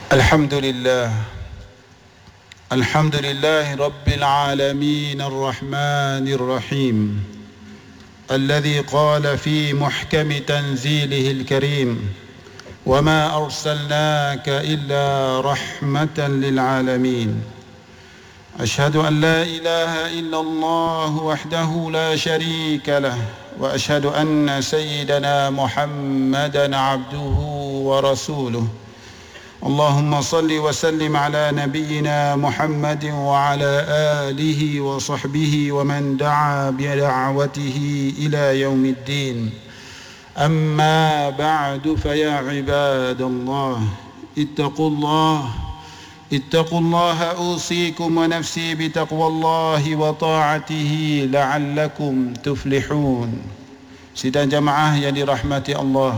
الحمد لله رب العالمين الرحمن الرحيم الذي قال في محكم تنزيله الكريم وما أرسلناك إلا رحمة للعالمين أشهد أن لا إله إلا الله وحده لا شريك له وأشهد أن سيدنا محمدا عبده ورسوله اللهم صل وسلم على نبينا محمد وعلى آله وصحبه ومن دعا بدعوته إلى يوم الدين أما بعد فيا عباد الله اتقوا الله أوصيكم ونفسي بتقوى الله وطاعته لعلكم تفلحون. Sidang jamaah yang dirahmati Allah,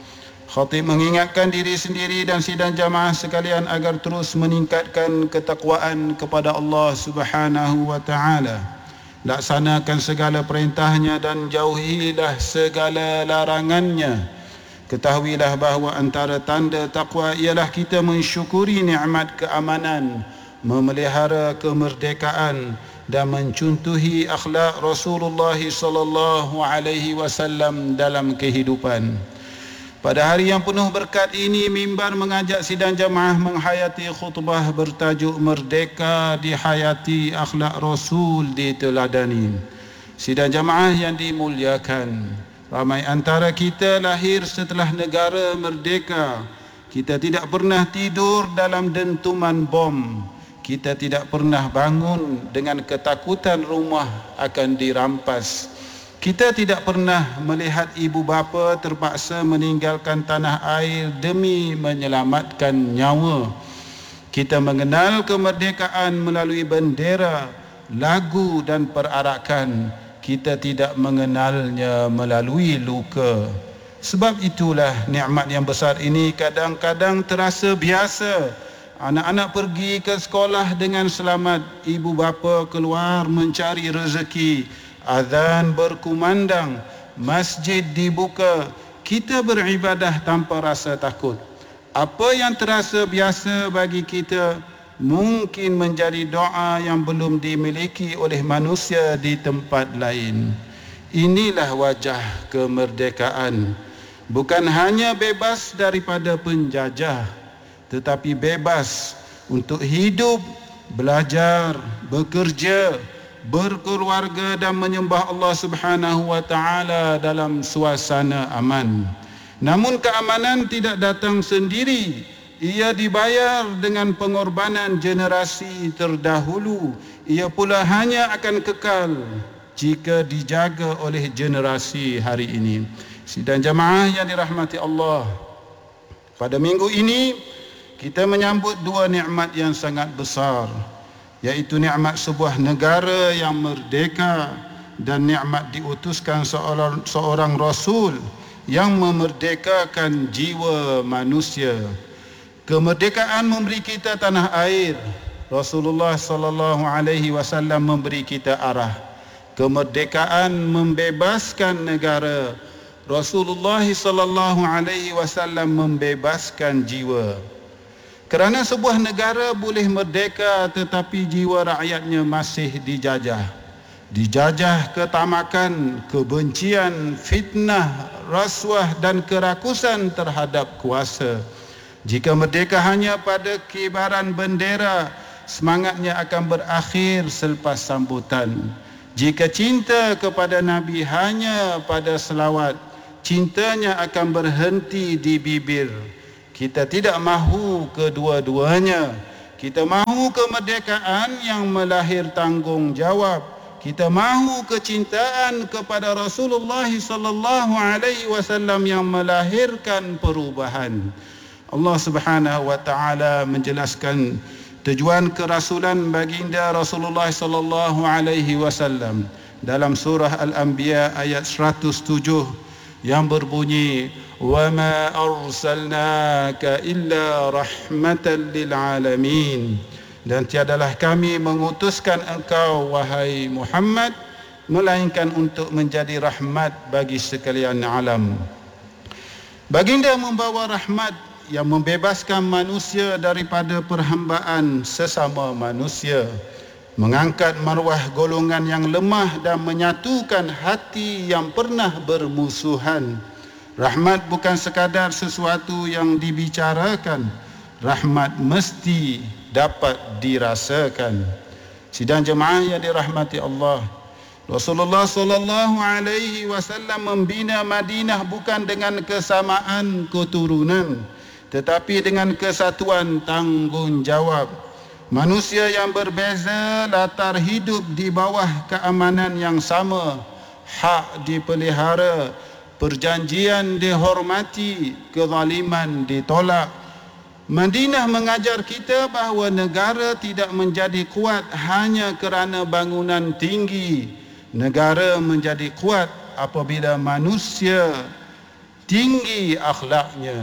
Khatib mengingatkan diri sendiri dan sidang jamaah sekalian agar terus meningkatkan ketakwaan kepada Allah Subhanahu wa taala. Laksanakan segala perintahnya dan jauhilah segala larangannya. Ketahuilah bahawa antara tanda takwa ialah kita mensyukuri nikmat keamanan, memelihara kemerdekaan dan mencontohi akhlak Rasulullah sallallahu alaihi wasallam dalam kehidupan. Pada hari yang penuh berkat ini, mimbar mengajak sidang jamaah menghayati khutbah bertajuk Merdeka Dihayati, Akhlak Rasul Diteladani. Sidang jamaah yang dimuliakan, ramai antara kita lahir setelah negara merdeka. Kita tidak pernah tidur dalam dentuman bom. Kita tidak pernah bangun dengan ketakutan rumah akan dirampas. Kita tidak pernah melihat ibu bapa terpaksa meninggalkan tanah air demi menyelamatkan nyawa. Kita mengenal kemerdekaan melalui bendera, lagu dan perarakan. Kita tidak mengenalnya melalui luka. Sebab itulah nikmat yang besar ini kadang-kadang terasa biasa. Anak-anak pergi ke sekolah dengan selamat, ibu bapa keluar mencari rezeki. Azan berkumandang, masjid dibuka, kita beribadah tanpa rasa takut. Apa yang terasa biasa bagi kita mungkin menjadi doa yang belum dimiliki oleh manusia di tempat lain. Inilah wajah kemerdekaan. Bukan hanya bebas daripada penjajah, tetapi bebas untuk hidup, belajar, bekerja, berkeluarga dan menyembah Allah Subhanahu wa taala dalam suasana aman. Namun keamanan tidak datang sendiri. Ia dibayar dengan pengorbanan generasi terdahulu. Ia pula hanya akan kekal jika dijaga oleh generasi hari ini. Sidang jamaah yang dirahmati Allah, pada minggu ini kita menyambut dua nikmat yang sangat besar, iaitu nikmat sebuah negara yang merdeka dan nikmat diutuskan seorang Rasul yang memerdekakan jiwa manusia. Kemerdekaan memberi kita tanah air. Rasulullah sallallahu alaihi wasallam memberi kita arah. Kemerdekaan membebaskan negara. Rasulullah sallallahu alaihi wasallam membebaskan jiwa. Kerana sebuah negara boleh merdeka tetapi jiwa rakyatnya masih dijajah. Dijajah ketamakan, kebencian, fitnah, rasuah dan kerakusan terhadap kuasa. Jika merdeka hanya pada kibaran bendera, semangatnya akan berakhir selepas sambutan. Jika cinta kepada Nabi hanya pada selawat, cintanya akan berhenti di bibir. Kita tidak mahu kedua-duanya. Kita mahu kemerdekaan yang melahir tanggungjawab. Kita mahu kecintaan kepada Rasulullah sallallahu alaihi wasallam yang melahirkan perubahan. Allah Subhanahu wa taala menjelaskan tujuan kerasulan baginda Rasulullah sallallahu alaihi wasallam dalam surah Al-Anbiya ayat 107 yang berbunyi, وَمَا أَرْسَلْنَاكَ إِلَّا رَحْمَةً لِلْعَالَمِينَ, dan tiadalah kami mengutuskan engkau wahai Muhammad melainkan untuk menjadi rahmat bagi sekalian alam. Baginda membawa rahmat yang membebaskan manusia daripada perhambaan sesama manusia, mengangkat maruah golongan yang lemah dan menyatukan hati yang pernah bermusuhan. Rahmat bukan sekadar sesuatu yang dibicarakan, rahmat mesti dapat dirasakan. Sidang jemaah yang dirahmati Allah, Rasulullah sallallahu alaihi wasallam membina Madinah bukan dengan kesamaan keturunan, tetapi dengan kesatuan tanggungjawab. Manusia yang berbeza latar hidup di bawah keamanan yang sama, hak dipelihara, perjanjian dihormati, kezaliman ditolak. Madinah mengajar kita bahawa negara tidak menjadi kuat hanya kerana bangunan tinggi. Negara menjadi kuat apabila manusia tinggi akhlaknya.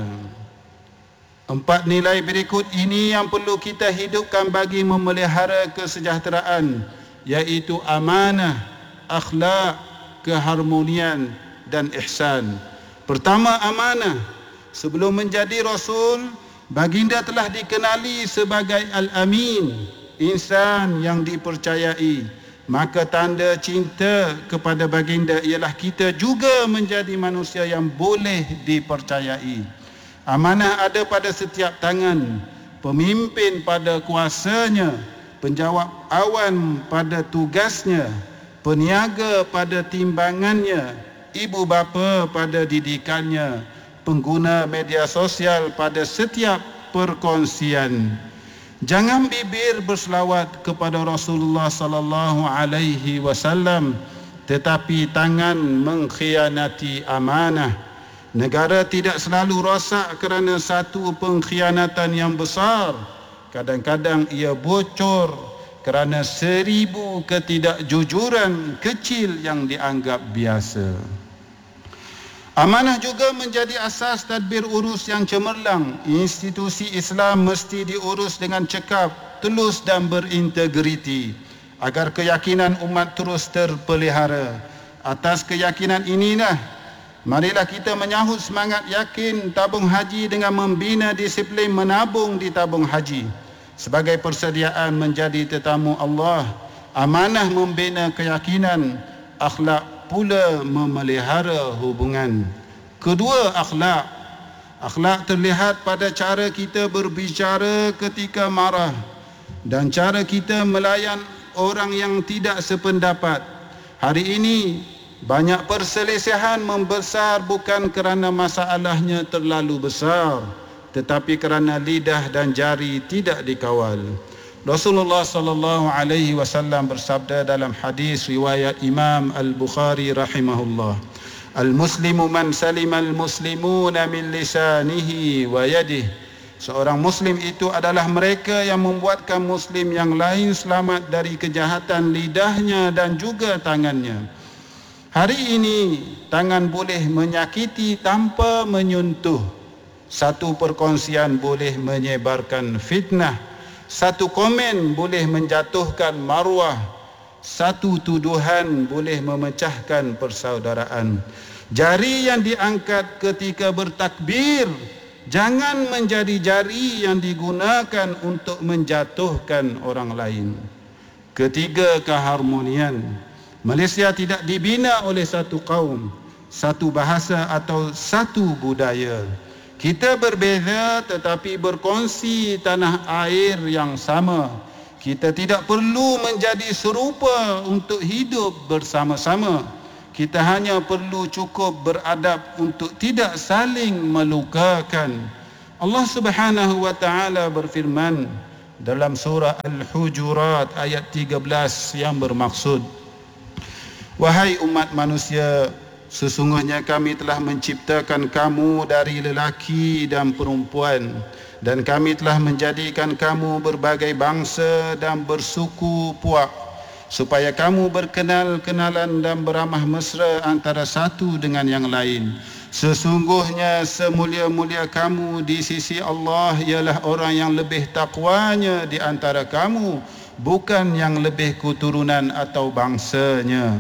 4 nilai berikut ini yang perlu kita hidupkan bagi memelihara kesejahteraan, iaitu amanah, akhlak, keharmonian dan ihsan. Pertama, amanah. Sebelum menjadi Rasul, baginda telah dikenali sebagai Al-Amin, insan yang dipercayai. Maka tanda cinta kepada baginda ialah kita juga menjadi manusia yang boleh dipercayai. Amanah ada pada setiap tangan, pemimpin pada kuasanya, penjawab awan pada tugasnya, peniaga pada timbangannya, ibu bapa pada didikannya, pengguna media sosial pada setiap perkongsian. Jangan bibir berselawat kepada Rasulullah sallallahu alaihi wasallam, tetapi tangan mengkhianati amanah. Negara tidak selalu rosak kerana satu pengkhianatan yang besar. Kadang-kadang ia bocor kerana 1000 ketidakjujuran kecil yang dianggap biasa. Amanah juga menjadi asas tadbir urus yang cemerlang. Institusi Islam mesti diurus dengan cekap, telus dan berintegriti agar keyakinan umat terus terpelihara. Atas keyakinan inilah, marilah kita menyahut semangat yakin tabung haji dengan membina disiplin menabung di tabung haji sebagai persediaan menjadi tetamu Allah. Amanah membina keyakinan, akhlak pula memelihara hubungan. Kedua, akhlak. Akhlak terlihat pada cara kita berbicara ketika marah dan cara kita melayan orang yang tidak sependapat. Hari ini banyak perselisihan membesar bukan kerana masalahnya terlalu besar, tetapi kerana lidah dan jari tidak dikawal. Rasulullah sallallahu alaihi wasallam bersabda dalam hadis riwayat Imam Al-Bukhari rahimahullah, "Al-muslimu man salima al-muslimuna min lisanihi wa yadihi." Seorang muslim itu adalah mereka yang membuatkan muslim yang lain selamat dari kejahatan lidahnya dan juga tangannya. Hari ini tangan boleh menyakiti tanpa menyentuh. Satu perkongsian boleh menyebarkan fitnah. Satu komen boleh menjatuhkan maruah. Satu tuduhan boleh memecahkan persaudaraan. Jari yang diangkat ketika bertakbir jangan menjadi jari yang digunakan untuk menjatuhkan orang lain. Ketiga, keharmonian. Malaysia tidak dibina oleh satu kaum, satu bahasa atau satu budaya. Kita berbeza tetapi berkongsi tanah air yang sama. Kita tidak perlu menjadi serupa untuk hidup bersama-sama. Kita hanya perlu cukup beradab untuk tidak saling melukakan. Allah Subhanahu wa taala berfirman dalam surah Al-Hujurat ayat 13 yang bermaksud, "Wahai umat manusia, sesungguhnya kami telah menciptakan kamu dari lelaki dan perempuan, dan kami telah menjadikan kamu berbagai bangsa dan bersuku puak, supaya kamu berkenal-kenalan dan beramah mesra antara satu dengan yang lain. Sesungguhnya semulia-mulia kamu di sisi Allah ialah orang yang lebih takwanya di antara kamu, bukan yang lebih keturunan atau bangsanya.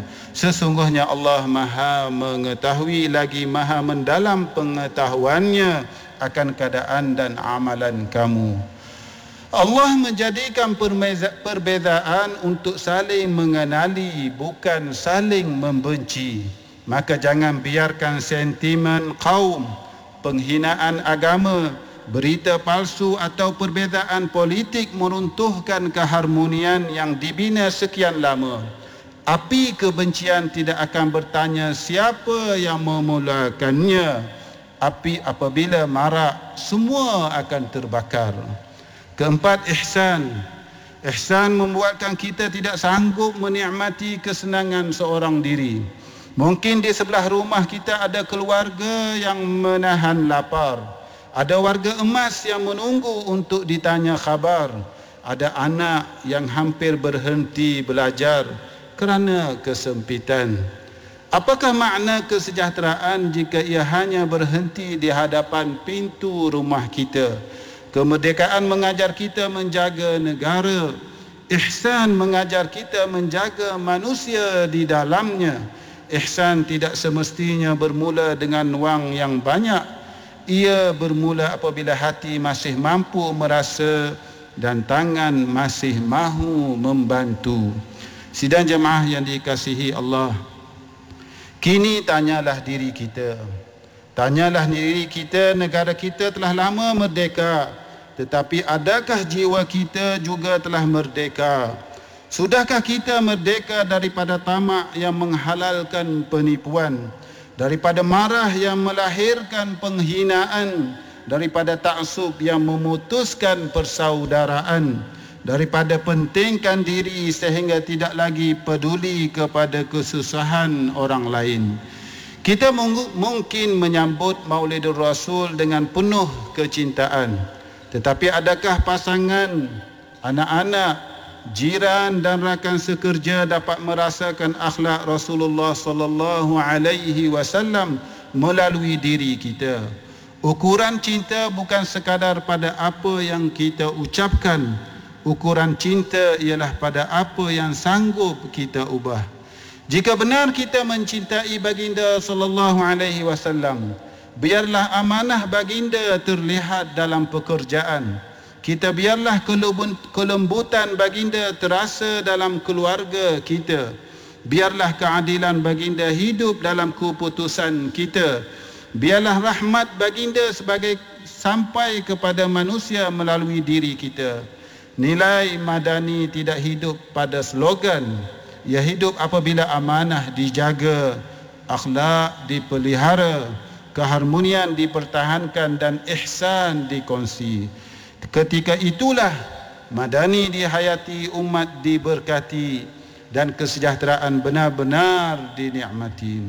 Sesungguhnya Allah Maha mengetahui lagi Maha mendalam pengetahuannya akan keadaan dan amalan kamu. Allah menjadikan perbezaan untuk saling mengenali, bukan saling membenci. Maka jangan biarkan sentimen kaum, penghinaan agama, berita palsu atau perbezaan politik meruntuhkan keharmonian yang dibina sekian lama. Api kebencian tidak akan bertanya siapa yang memulakannya. Api apabila marak, semua akan terbakar. Keempat, ihsan. Ihsan membuatkan kita tidak sanggup menikmati kesenangan seorang diri. Mungkin di sebelah rumah kita ada keluarga yang menahan lapar. Ada warga emas yang menunggu untuk ditanya khabar. Ada anak yang hampir berhenti belajar kerana kesempitan. Apakah makna kesejahteraan jika ia hanya berhenti di hadapan pintu rumah kita? Kemerdekaan mengajar kita menjaga negara. Ihsan mengajar kita menjaga manusia di dalamnya. Ihsan tidak semestinya bermula dengan wang yang banyak. Ia bermula apabila hati masih mampu merasa dan tangan masih mahu membantu. Sidang jemaah yang dikasihi Allah, kini tanyalah diri kita. Tanyalah diri kita, negara kita telah lama merdeka, tetapi adakah jiwa kita juga telah merdeka? Sudahkah kita merdeka daripada tamak yang menghalalkan penipuan, daripada marah yang melahirkan penghinaan, daripada taksub yang memutuskan persaudaraan, daripada pentingkan diri sehingga tidak lagi peduli kepada kesusahan orang lain? Kita mungkin menyambut Maulidur Rasul dengan penuh kecintaan, tetapi adakah pasangan, anak-anak, jiran dan rakan sekerja dapat merasakan akhlak Rasulullah sallallahu alaihi wasallam melalui diri kita? Ukuran cinta bukan sekadar pada apa yang kita ucapkan. Ukuran cinta ialah pada apa yang sanggup kita ubah. Jika benar kita mencintai baginda sallallahu alaihi wasallam, biarlah amanah baginda terlihat dalam pekerjaan kita. Biarlah kelembutan baginda terasa dalam keluarga kita. Biarlah keadilan baginda hidup dalam keputusan kita. Biarlah rahmat baginda sampai kepada manusia melalui diri kita. Nilai madani tidak hidup pada slogan. Ia hidup apabila amanah dijaga, akhlak dipelihara, keharmonian dipertahankan dan ihsan dikongsi. Ketika itulah madani dihayati, umat diberkati dan kesejahteraan benar-benar dinikmati.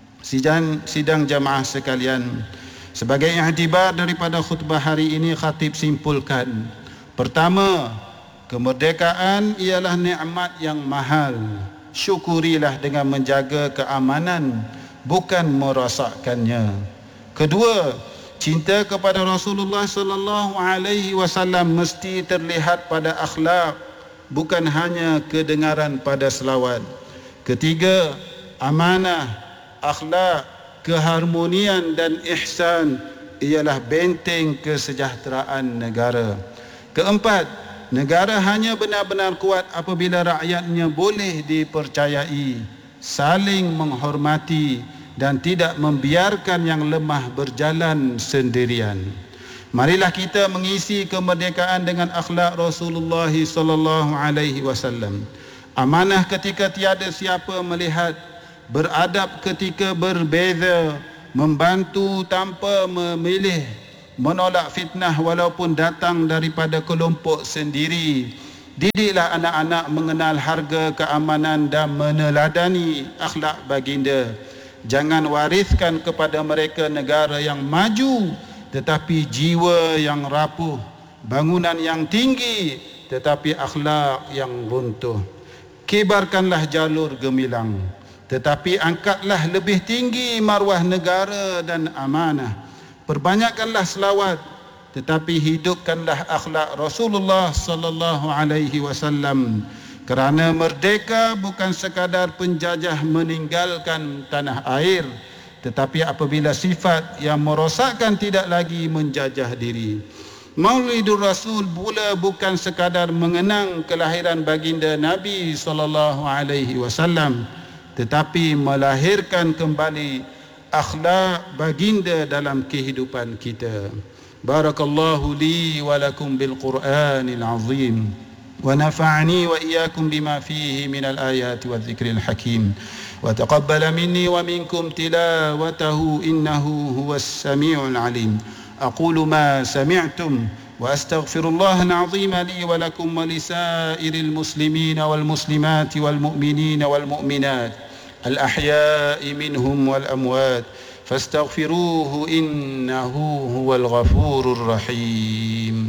Sidang jamaah sekalian, sebagai iktibar daripada khutbah hari ini, khatib simpulkan. Pertama, kemerdekaan ialah nikmat yang mahal. Syukurilah dengan menjaga keamanan, bukan merosakkannya. Kedua, cinta kepada Rasulullah sallallahu alaihi wasallam mesti terlihat pada akhlak, bukan hanya kedengaran pada selawat. Ketiga, amanah, akhlak, keharmonian dan ihsan ialah benteng kesejahteraan negara. Keempat, negara hanya benar-benar kuat apabila rakyatnya boleh dipercayai, saling menghormati dan tidak membiarkan yang lemah berjalan sendirian. Marilah kita mengisi kemerdekaan dengan akhlak Rasulullah sallallahu alaihi wasallam. Amanah ketika tiada siapa melihat, beradab ketika berbeza, membantu tanpa memilih, menolak fitnah walaupun datang daripada kelompok sendiri. Didiklah anak-anak mengenal harga keamanan dan meneladani akhlak baginda. Jangan wariskan kepada mereka negara yang maju tetapi jiwa yang rapuh, bangunan yang tinggi tetapi akhlak yang runtuh. Kibarkanlah jalur gemilang, tetapi angkatlah lebih tinggi maruah negara dan amanah. Perbanyakkanlah selawat, tetapi hidupkanlah akhlak Rasulullah sallallahu alaihi wasallam. Kerana merdeka bukan sekadar penjajah meninggalkan tanah air, tetapi apabila sifat yang merosakkan tidak lagi menjajah diri. Maulidur Rasul pula bukan sekadar mengenang kelahiran baginda Nabi SAW, tetapi melahirkan kembali akhlak baginda dalam kehidupan kita. Barakallahu li wa lakum bil Qur'anil azim wa nafa'ani wa iyyakum bima fihi minal ayati wa dzikril hakim wa taqabbala minni wa minkum tilawatahu innahu huwas samiul alim. Aqulu ma sami'tum wa astaghfirullahal azim li wa lakum wa lisairil muslimina wal muslimati wal mu'minina wal mu'minat al ahya'i minhum wal amwat فاستغفروه إنه هو الغفور الرحيم.